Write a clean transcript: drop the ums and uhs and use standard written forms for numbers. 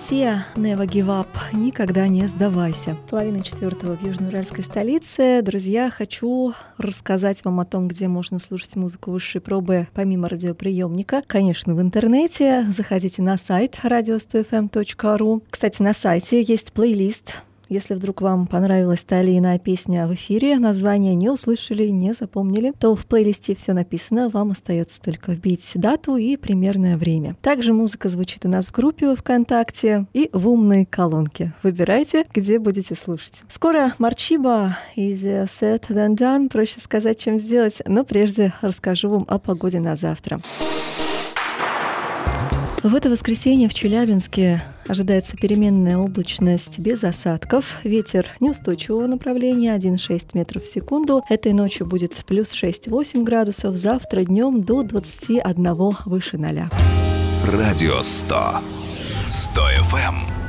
Анастасия, Never Give Up, никогда не сдавайся. 3:30 в южноуральской столице. Друзья, хочу рассказать вам о том, где можно слушать музыку высшей пробы помимо радиоприемника. Конечно, в интернете. Заходите на сайт radio100fm.ru. Кстати, на сайте есть плейлист. Если вдруг вам понравилась та или иная песня в эфире, название не услышали, не запомнили, то в плейлисте все написано, вам остается только вбить дату и примерное время. Также музыка звучит у нас в группе ВКонтакте и в умной колонке. Выбирайте, где будете слушать. Скоро Марчиба, Easier Said Than Done, проще сказать, чем сделать, но прежде расскажу вам о погоде на завтра. В это воскресенье в Челябинске ожидается переменная облачность без осадков. Ветер неустойчивого направления 1,6 метров в секунду. Этой ночью будет плюс 6-8 градусов. Завтра днем до 21 выше 0. Радио 100. 100 FM.